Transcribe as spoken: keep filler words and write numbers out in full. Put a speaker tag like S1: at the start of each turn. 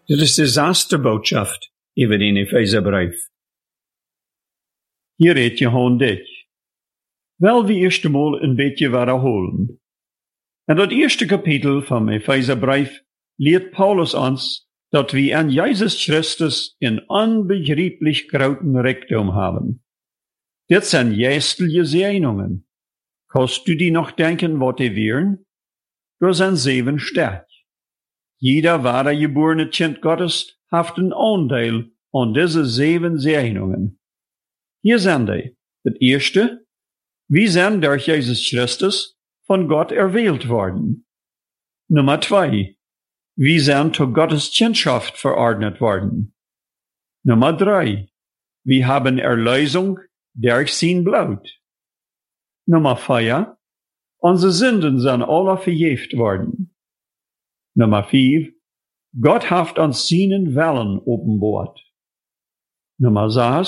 S1: Dit is de zesde boodschap über den Epheserbrief. Hier redt Johann dit. Wel wie eerst eenmaal een beetje herholen. En dat eerste kapitel van Epheserbrief leert Paulus ons dat we an Jesus Christus een onbegrijplich groten Reichtum haben. Dit zijn geestelijke zegeningen. Kannst du die noch denken, wat die wären? Door zijn zeven sterk. Jeder wahre geborene Kind Gottes hat een aandeel aan deze zeven zegeningen. Hier zijn die. Het eerste, wir sind durch Jesus Christus von Gott erwählt worden. Nummer zwei, wir sind zu Gottes Kindschaft verordnet worden. Nummer drei, wir haben Erlösung durch sein Blut. Nummer vier, unsere Sünden sind alle vergeben worden. Nummer vier, Gott hat uns seinen Willen offenbart. Nummer sechs,